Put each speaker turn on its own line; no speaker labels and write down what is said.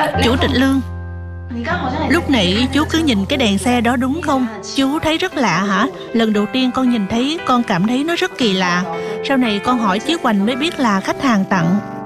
Chủ tịch Lương, lúc nãy chú cứ nhìn cái đèn xe đó đúng không? Chú thấy rất lạ hả? Lần đầu tiên con nhìn thấy con cảm thấy nó rất kỳ lạ. Sau này con hỏi chiếc hoành mới biết là khách hàng tặng.